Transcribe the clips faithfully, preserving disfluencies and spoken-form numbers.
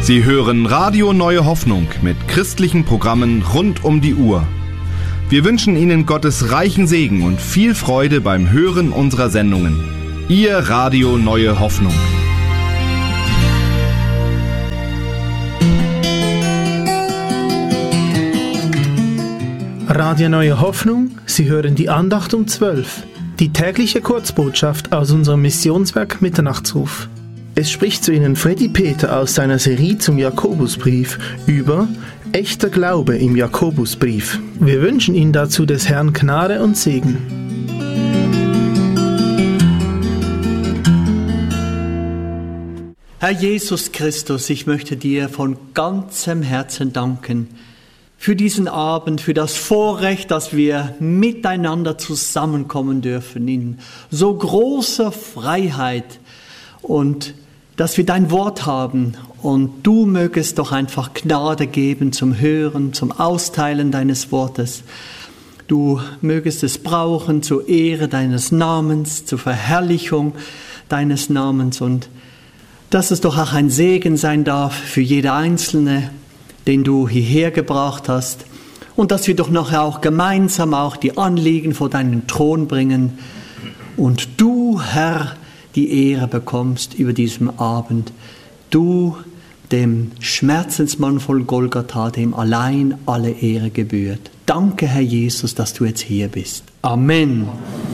Sie hören Radio Neue Hoffnung mit christlichen Programmen rund um die Uhr. Wir wünschen Ihnen Gottes reichen Segen und viel Freude beim Hören unserer Sendungen. Ihr Radio Neue Hoffnung. Radio Neue Hoffnung, Sie hören die Andacht um zwölf, die tägliche Kurzbotschaft aus unserem Missionswerk Mitternachtsruf. Es spricht zu Ihnen Freddy Peter aus seiner Serie zum Jakobusbrief über echter Glaube im Jakobusbrief. Wir wünschen Ihnen dazu des Herrn Gnade und Segen. Herr Jesus Christus, ich möchte dir von ganzem Herzen danken für diesen Abend, für das Vorrecht, dass wir miteinander zusammenkommen dürfen in so großer Freiheit und dass wir dein Wort haben und du mögest doch einfach Gnade geben zum Hören, zum Austeilen deines Wortes. Du mögest es brauchen zur Ehre deines Namens, zur Verherrlichung deines Namens und dass es doch auch ein Segen sein darf für jede Einzelne, den du hierher gebracht hast und dass wir doch nachher auch gemeinsam auch die Anliegen vor deinen Thron bringen und du, Herr, die Ehre bekommst über diesem Abend. Du, dem Schmerzensmann von Golgatha, dem allein alle Ehre gebührt. Danke, Herr Jesus, dass du jetzt hier bist. Amen.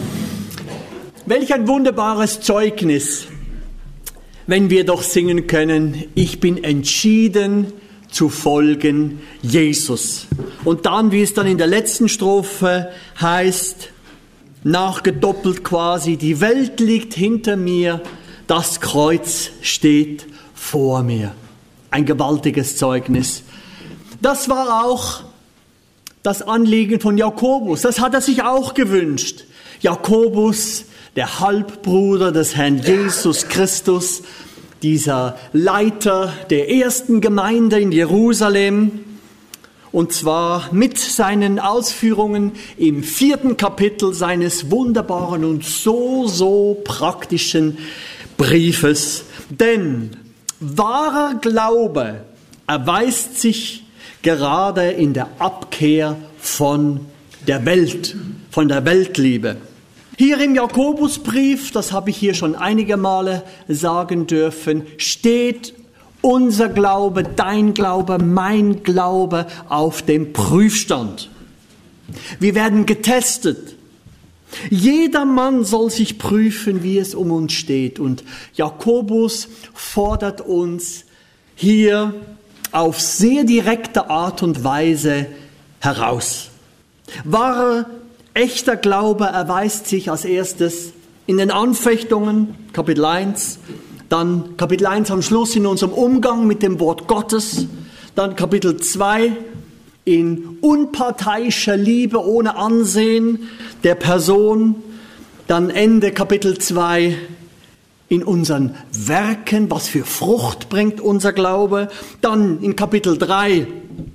Welch ein wunderbares Zeugnis, wenn wir doch singen können, ich bin entschieden zu folgen Jesus. Und dann, wie es dann in der letzten Strophe heißt, nachgedoppelt quasi, die Welt liegt hinter mir, das Kreuz steht vor mir. Ein gewaltiges Zeugnis. Das war auch das Anliegen von Jakobus. Das hat er sich auch gewünscht. Jakobus, der Halbbruder des Herrn Jesus Christus, dieser Leiter der ersten Gemeinde in Jerusalem, und zwar mit seinen Ausführungen im vierten Kapitel seines wunderbaren und so, so praktischen Briefes. Denn wahrer Glaube erweist sich gerade in der Abkehr von der Welt, von der Weltliebe. Hier im Jakobusbrief, das habe ich hier schon einige Male sagen dürfen, steht unser Glaube, dein Glaube, mein Glaube auf dem Prüfstand. Wir werden getestet. Jeder Mann soll sich prüfen, wie es um uns steht. Und Jakobus fordert uns hier auf sehr direkte Art und Weise heraus. Wahrer, echter Glaube erweist sich als erstes in den Anfechtungen, Kapitel eins, dann Kapitel eins am Schluss in unserem Umgang mit dem Wort Gottes, dann Kapitel zwei in unparteiischer Liebe ohne Ansehen der Person, dann Ende Kapitel zwei in unseren Werken, was für Frucht bringt unser Glaube, dann in Kapitel drei,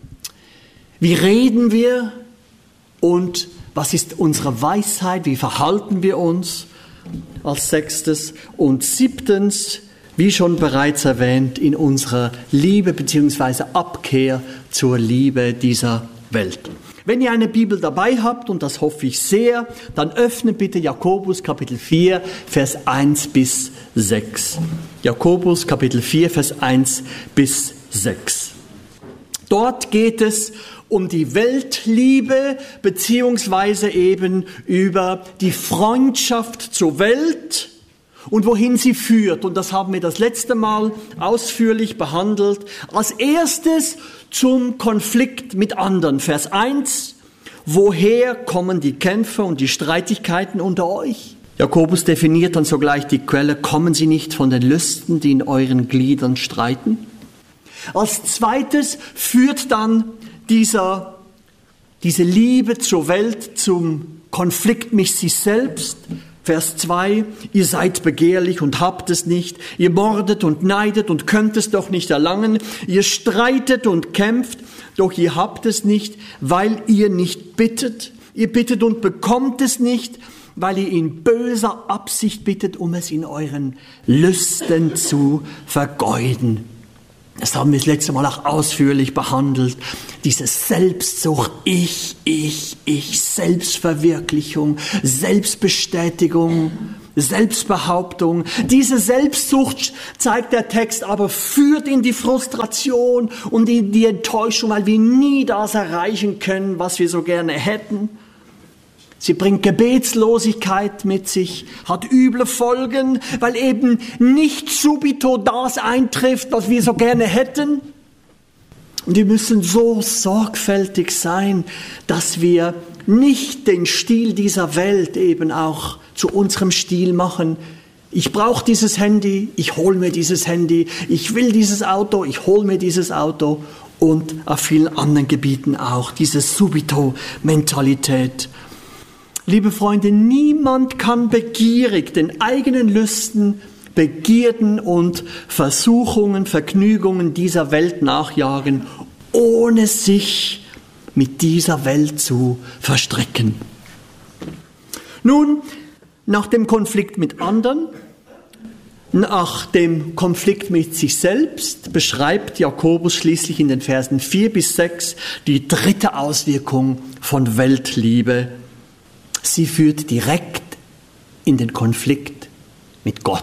wie reden wir und was ist unsere Weisheit, wie verhalten wir uns als sechstes und siebtens, wie schon bereits erwähnt, in unserer Liebe bzw. Abkehr zur Liebe dieser Welt. Wenn ihr eine Bibel dabei habt, und das hoffe ich sehr, dann öffnet bitte Jakobus Kapitel vier, Vers eins bis sechs. Jakobus Kapitel vier, Vers eins bis sechs. Dort geht es um die Weltliebe beziehungsweise eben über die Freundschaft zur Welt und wohin sie führt. Und das haben wir das letzte Mal ausführlich behandelt. Als erstes zum Konflikt mit anderen. Vers eins. Woher kommen die Kämpfe und die Streitigkeiten unter euch? Jakobus definiert dann sogleich die Quelle. Kommen sie nicht von den Lüsten, die in euren Gliedern streiten? Als zweites führt dann dieser, diese Liebe zur Welt zum Konflikt mit sich selbst. Vers zwei, ihr seid begehrlich und habt es nicht, ihr mordet und neidet und könnt es doch nicht erlangen, ihr streitet und kämpft, doch ihr habt es nicht, weil ihr nicht bittet, ihr bittet und bekommt es nicht, weil ihr in böser Absicht bittet, um es in euren Lüsten zu vergeuden. Das haben wir das letzte Mal auch ausführlich behandelt. Diese Selbstsucht, ich, ich, ich, Selbstverwirklichung, Selbstbestätigung, Selbstbehauptung. Diese Selbstsucht, zeigt der Text, aber führt in die Frustration und in die Enttäuschung, weil wir nie das erreichen können, was wir so gerne hätten. Sie bringt Gebetslosigkeit mit sich, hat üble Folgen, weil eben nicht subito das eintrifft, was wir so gerne hätten. Und wir müssen so sorgfältig sein, dass wir nicht den Stil dieser Welt eben auch zu unserem Stil machen. Ich brauche dieses Handy, ich hole mir dieses Handy, ich will dieses Auto, ich hole mir dieses Auto und auf vielen anderen Gebieten auch diese Subito-Mentalität. Liebe Freunde, niemand kann begierig den eigenen Lüsten, Begierden und Versuchungen, Vergnügungen dieser Welt nachjagen, ohne sich mit dieser Welt zu verstricken. Nun, nach dem Konflikt mit anderen, nach dem Konflikt mit sich selbst, beschreibt Jakobus schließlich in den Versen vier bis sechs die dritte Auswirkung von Weltliebe. Sie führt direkt in den Konflikt mit Gott.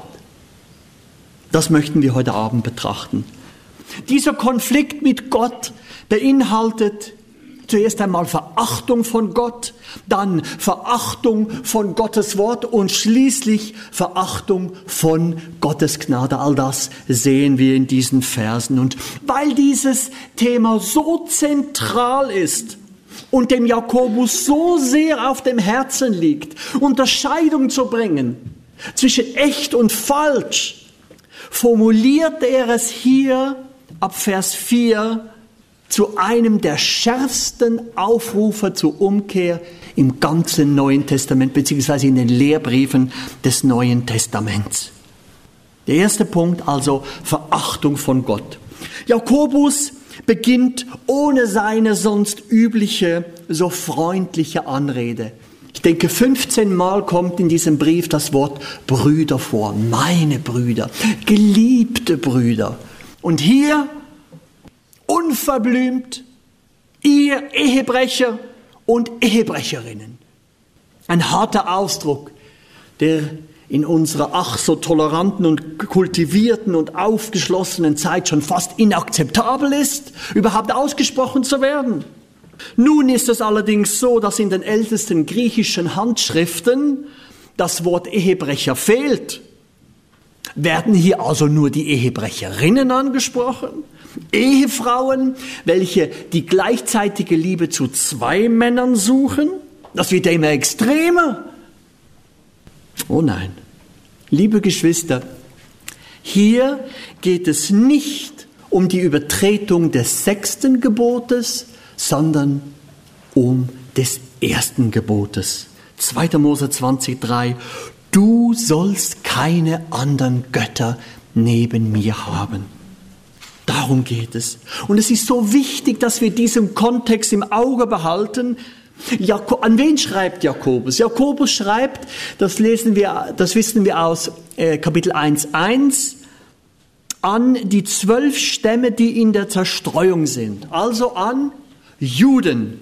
Das möchten wir heute Abend betrachten. Dieser Konflikt mit Gott beinhaltet zuerst einmal Verachtung von Gott, dann Verachtung von Gottes Wort und schließlich Verachtung von Gottes Gnade. All das sehen wir in diesen Versen. Und weil dieses Thema so zentral ist und dem Jakobus so sehr auf dem Herzen liegt, Unterscheidung zu bringen zwischen echt und falsch, formuliert er es hier ab Vers vier zu einem der schärfsten Aufrufe zur Umkehr im ganzen Neuen Testament, beziehungsweise in den Lehrbriefen des Neuen Testaments. Der erste Punkt also Verachtung von Gott. Jakobus beginnt ohne seine sonst übliche, so freundliche Anrede. Ich denke, fünfzehn Mal kommt in diesem Brief das Wort Brüder vor. Meine Brüder, geliebte Brüder. Und hier unverblümt, ihr Ehebrecher und Ehebrecherinnen. Ein harter Ausdruck, der in unserer ach so toleranten und kultivierten und aufgeschlossenen Zeit schon fast inakzeptabel ist, überhaupt ausgesprochen zu werden. Nun ist es allerdings so, dass in den ältesten griechischen Handschriften das Wort Ehebrecher fehlt. Werden hier also nur die Ehebrecherinnen angesprochen? Ehefrauen, welche die gleichzeitige Liebe zu zwei Männern suchen? Das wird ja immer extremer. Oh nein, liebe Geschwister, hier geht es nicht um die Übertretung des sechsten Gebotes, sondern um des ersten Gebotes. zweiter Mose zwanzig drei. Du sollst keine anderen Götter neben mir haben. Darum geht es. Und es ist so wichtig, dass wir diesen Kontext im Auge behalten. Jakob, an wen schreibt Jakobus? Jakobus schreibt, das lesen wir, das wissen wir aus äh, Kapitel eins eins, an die zwölf Stämme, die in der Zerstreuung sind. Also an Juden.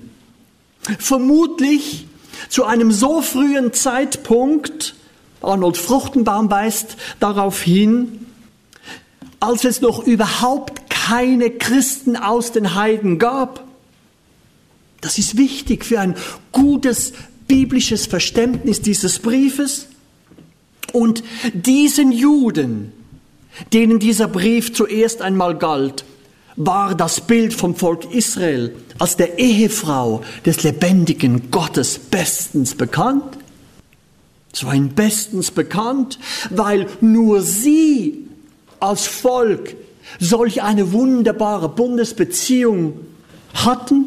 Vermutlich zu einem so frühen Zeitpunkt, Arnold Fruchtenbaum weist darauf hin, als es noch überhaupt keine Christen aus den Heiden gab. Das ist wichtig für ein gutes biblisches Verständnis dieses Briefes. Und diesen Juden, denen dieser Brief zuerst einmal galt, war das Bild vom Volk Israel als der Ehefrau des lebendigen Gottes bestens bekannt. Es war ihnen bestens bekannt, weil nur sie als Volk solch eine wunderbare Bundesbeziehung hatten.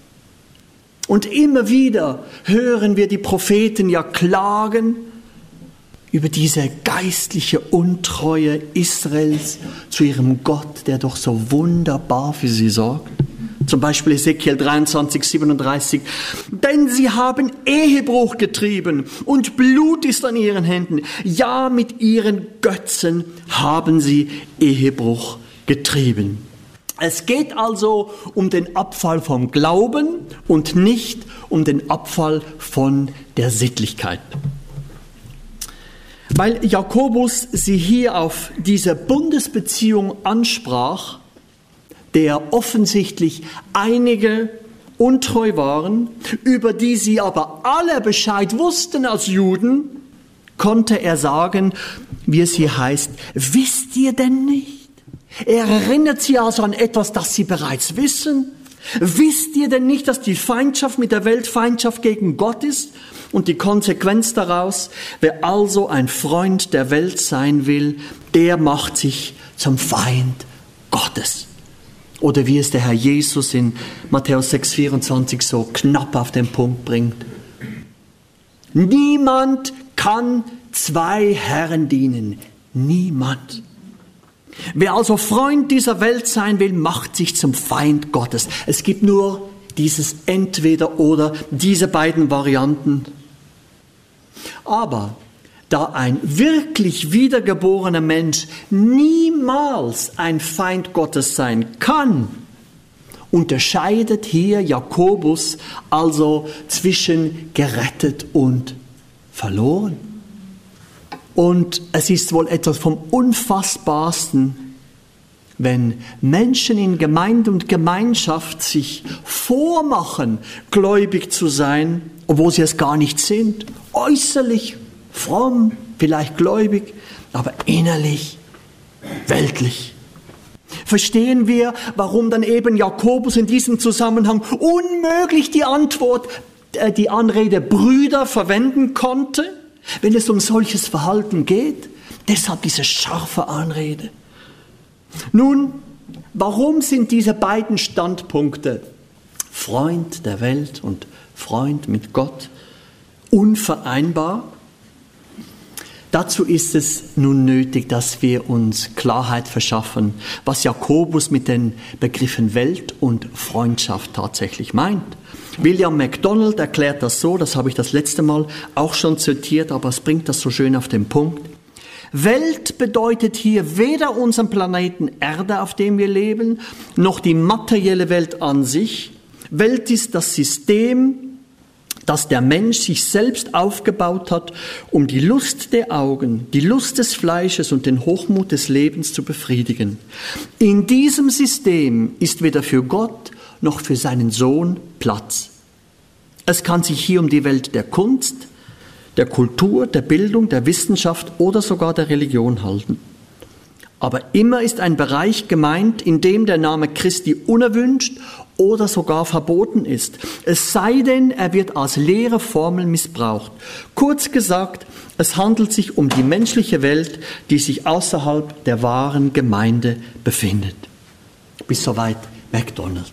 Und immer wieder hören wir die Propheten ja klagen über diese geistliche Untreue Israels zu ihrem Gott, der doch so wunderbar für sie sorgt. Zum Beispiel Ezekiel dreiundzwanzig siebenunddreißig. Denn sie haben Ehebruch getrieben und Blut ist an ihren Händen. Ja, mit ihren Götzen haben sie Ehebruch getrieben. Es geht also um den Abfall vom Glauben und nicht um den Abfall von der Sittlichkeit. Weil Jakobus sie hier auf diese Bundesbeziehung ansprach, der offensichtlich einige untreu waren, über die sie aber alle Bescheid wussten als Juden, konnte er sagen, wie es hier heißt, wisst ihr denn nicht? Er erinnert sie also an etwas, das sie bereits wissen. Wisst ihr denn nicht, dass die Feindschaft mit der Welt Feindschaft gegen Gott ist? Und die Konsequenz daraus, wer also ein Freund der Welt sein will, der macht sich zum Feind Gottes. Oder wie es der Herr Jesus in Matthäus sechs vierundzwanzig so knapp auf den Punkt bringt. Niemand kann zwei Herren dienen. Niemand. Wer also Freund dieser Welt sein will, macht sich zum Feind Gottes. Es gibt nur dieses Entweder oder, diese beiden Varianten. Aber da ein wirklich wiedergeborener Mensch niemals ein Feind Gottes sein kann, unterscheidet hier Jakobus also zwischen gerettet und verloren. Und es ist wohl etwas vom Unfassbarsten, wenn Menschen in Gemeinde und Gemeinschaft sich vormachen, gläubig zu sein, obwohl sie es gar nicht sind. Äußerlich fromm, vielleicht gläubig, aber innerlich weltlich. Verstehen wir, warum dann eben Jakobus in diesem Zusammenhang unmöglich die Antwort, äh, die Anrede Brüder verwenden konnte, wenn es um solches Verhalten geht? Deshalb diese scharfe Anrede. Nun, warum sind diese beiden Standpunkte, Freund der Welt und Freund mit Gott, unvereinbar? Dazu ist es nun nötig, dass wir uns Klarheit verschaffen, was Jakobus mit den Begriffen Welt und Freundschaft tatsächlich meint. William MacDonald erklärt das so, das habe ich das letzte Mal auch schon zitiert, aber es bringt das so schön auf den Punkt. Welt bedeutet hier weder unseren Planeten Erde, auf dem wir leben, noch die materielle Welt an sich. Welt ist das System, das der Mensch sich selbst aufgebaut hat, um die Lust der Augen, die Lust des Fleisches und den Hochmut des Lebens zu befriedigen. In diesem System ist weder für Gott noch für seinen Sohn Platz. Es kann sich hier um die Welt der Kunst, der Kultur, der Bildung, der Wissenschaft oder sogar der Religion halten. Aber immer ist ein Bereich gemeint, in dem der Name Christi unerwünscht oder sogar verboten ist. Es sei denn, er wird als leere Formel missbraucht. Kurz gesagt, es handelt sich um die menschliche Welt, die sich außerhalb der wahren Gemeinde befindet. Bis soweit MacDonald.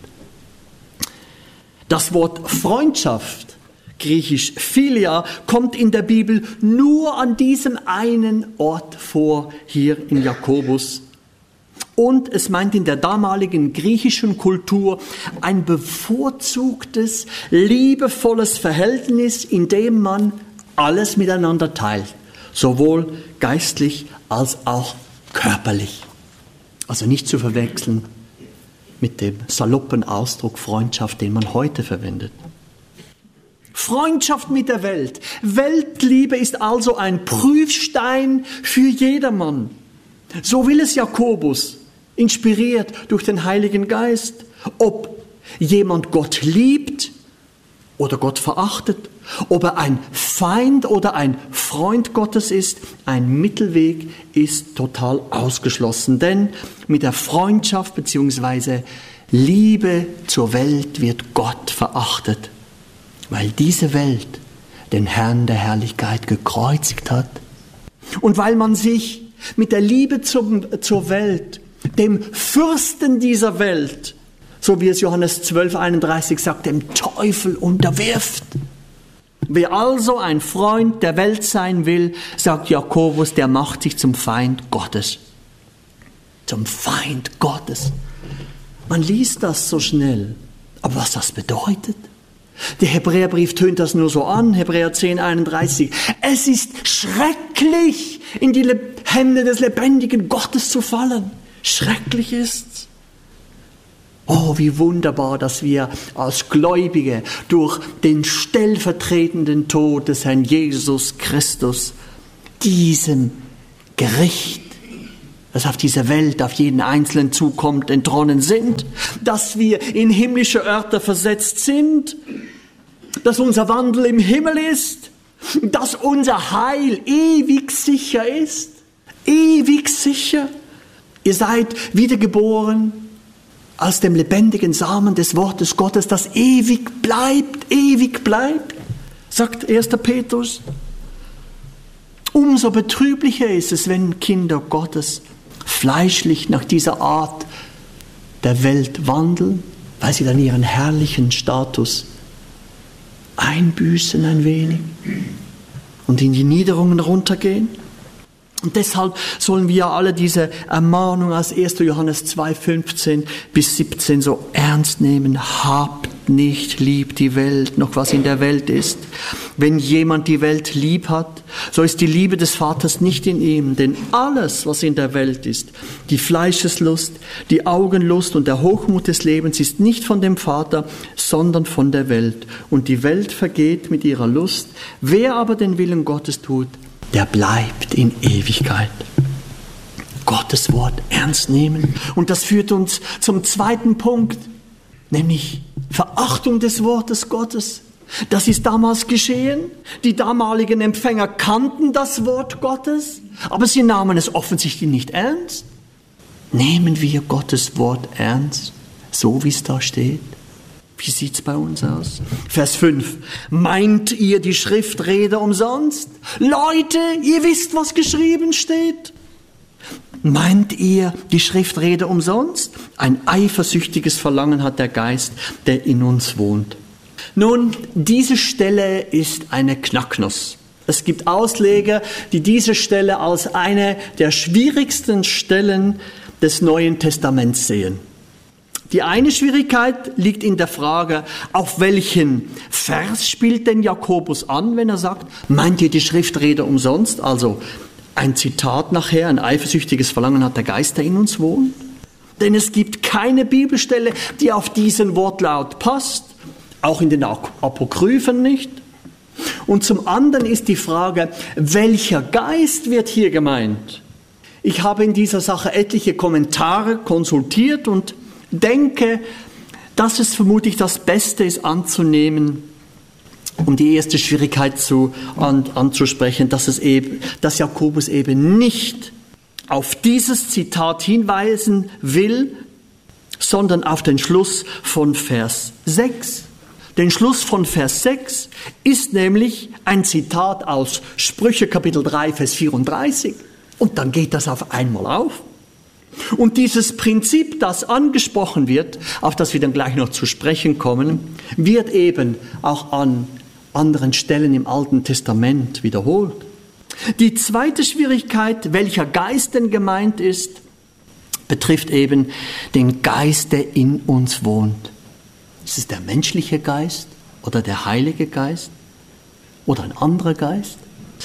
Das Wort Freundschaft, griechisch Philia, kommt in der Bibel nur an diesem einen Ort vor, hier in Jakobus. Und es meint in der damaligen griechischen Kultur ein bevorzugtes, liebevolles Verhältnis, in dem man alles miteinander teilt, sowohl geistlich als auch körperlich. Also nicht zu verwechseln mit dem saloppen Ausdruck Freundschaft, den man heute verwendet. Freundschaft mit der Welt. Weltliebe ist also ein Prüfstein für jedermann. So will es Jakobus, inspiriert durch den Heiligen Geist. Ob jemand Gott liebt oder Gott verachtet, ob er ein Feind oder ein Freund Gottes ist, ein Mittelweg ist total ausgeschlossen. Denn mit der Freundschaft bzw. Liebe zur Welt wird Gott verachtet, weil diese Welt den Herrn der Herrlichkeit gekreuzigt hat. Und weil man sich mit der Liebe zum, zur Welt, dem Fürsten dieser Welt, so wie es Johannes zwölf einunddreißig sagt, dem Teufel unterwirft. Wer also ein Freund der Welt sein will, sagt Jakobus, der macht sich zum Feind Gottes. Zum Feind Gottes. Man liest das so schnell, aber was das bedeutet? Der Hebräerbrief tönt das nur so an, Hebräer zehn einunddreißig. Es ist schrecklich, in die Hände des lebendigen Gottes zu fallen. Schrecklich ist's. Oh, wie wunderbar, dass wir als Gläubige durch den stellvertretenden Tod des Herrn Jesus Christus diesem Gericht, das auf diese Welt, auf jeden Einzelnen zukommt, entronnen sind, dass wir in himmlische Örter versetzt sind, dass unser Wandel im Himmel ist, dass unser Heil ewig sicher ist, ewig sicher. Ihr seid wiedergeboren aus dem lebendigen Samen des Wortes Gottes, das ewig bleibt, ewig bleibt, sagt erster Petrus. Umso betrüblicher ist es, wenn Kinder Gottes fleischlich nach dieser Art der Welt wandeln, weil sie dann ihren herrlichen Status einbüßen ein wenig und in die Niederungen runtergehen. Und deshalb sollen wir alle diese Ermahnung aus erster Johannes zwei, fünfzehn bis siebzehn so ernst nehmen. Habt nicht lieb die Welt, noch was in der Welt ist. Wenn jemand die Welt lieb hat, so ist die Liebe des Vaters nicht in ihm. Denn alles, was in der Welt ist, die Fleischeslust, die Augenlust und der Hochmut des Lebens, ist nicht von dem Vater, sondern von der Welt. Und die Welt vergeht mit ihrer Lust. Wer aber den Willen Gottes tut, der bleibt in Ewigkeit. Gottes Wort ernst nehmen. Und das führt uns zum zweiten Punkt, nämlich Verachtung des Wortes Gottes. Das ist damals geschehen. Die damaligen Empfänger kannten das Wort Gottes, aber sie nahmen es offensichtlich nicht ernst. Nehmen wir Gottes Wort ernst, so wie es da steht? Wie sieht's bei uns aus? Vers fünf. Meint ihr die Schriftrede umsonst? Leute, ihr wisst, was geschrieben steht. Meint ihr die Schriftrede umsonst? Ein eifersüchtiges Verlangen hat der Geist, der in uns wohnt. Nun, diese Stelle ist eine Knacknuss. Es gibt Ausleger, die diese Stelle als eine der schwierigsten Stellen des Neuen Testaments sehen. Die eine Schwierigkeit liegt in der Frage, auf welchen Vers spielt denn Jakobus an, wenn er sagt, meint ihr die Schriftrede umsonst? Also ein Zitat nachher, ein eifersüchtiges Verlangen hat der Geist, der in uns wohnt. Denn es gibt keine Bibelstelle, die auf diesen Wortlaut passt, auch in den Apokryphen nicht. Und zum anderen ist die Frage, welcher Geist wird hier gemeint? Ich habe in dieser Sache etliche Kommentare konsultiert und denke, dass es vermutlich das Beste ist anzunehmen, um die erste Schwierigkeit zu, an, anzusprechen, dass, es eben, dass Jakobus eben nicht auf dieses Zitat hinweisen will, sondern auf den Schluss von Vers sechs. Den Schluss von Vers sechs ist nämlich ein Zitat aus Sprüche Kapitel drei, Vers vierunddreißig. Und dann geht das auf einmal auf. Und dieses Prinzip, das angesprochen wird, auf das wir dann gleich noch zu sprechen kommen, wird eben auch an anderen Stellen im Alten Testament wiederholt. Die zweite Schwierigkeit, welcher Geist denn gemeint ist, betrifft eben den Geist, der in uns wohnt. Ist es der menschliche Geist oder der Heilige Geist oder ein anderer Geist?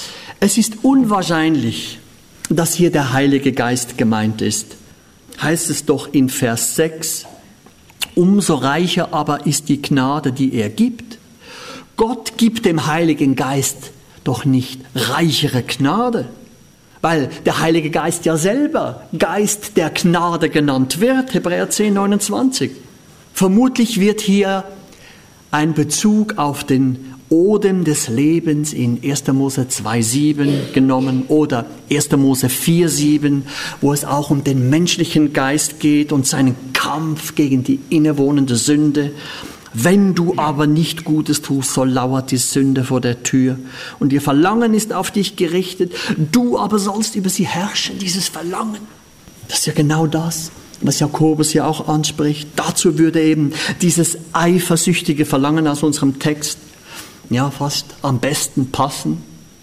Es ist unwahrscheinlich, dass hier der Heilige Geist gemeint ist. Heißt es doch in Vers sechs, umso reicher aber ist die Gnade, die er gibt. Gott gibt dem Heiligen Geist doch nicht reichere Gnade, weil der Heilige Geist ja selber Geist der Gnade genannt wird, Hebräer zehn, neunundzwanzig. Vermutlich wird hier ein Bezug auf den Odem des Lebens in erster Mose zwei, sieben genommen oder erster Mose vier, sieben, wo es auch um den menschlichen Geist geht und seinen Kampf gegen die innewohnende Sünde. Wenn du aber nicht Gutes tust, so lauert die Sünde vor der Tür und ihr Verlangen ist auf dich gerichtet, du aber sollst über sie herrschen, dieses Verlangen. Das ist ja genau das, was Jakobus ja auch anspricht. Dazu würde eben dieses eifersüchtige Verlangen aus unserem Text ja fast am besten passen.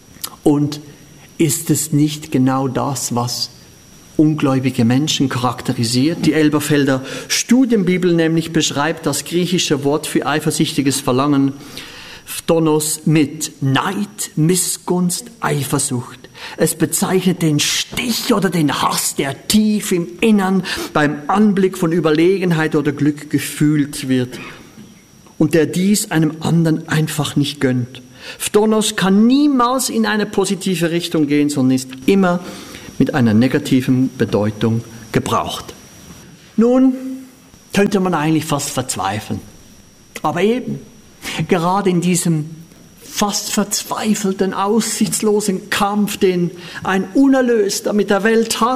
Und ist es nicht genau das, was ungläubige Menschen charakterisiert? Die Elberfelder Studienbibel nämlich beschreibt das griechische Wort für eifersüchtiges Verlangen, Phtonos, mit Neid, Missgunst, Eifersucht. Es bezeichnet den Stich oder den Hass, der tief im Innern beim Anblick von Überlegenheit oder Glück gefühlt wird und der dies einem anderen einfach nicht gönnt. Phtonos kann niemals in eine positive Richtung gehen, sondern ist immer mit einer negativen Bedeutung gebraucht. Nun könnte man eigentlich fast verzweifeln. Aber eben, gerade in diesem fast verzweifelten, aussichtslosen Kampf, den ein Unerlöster mit der Welt hat,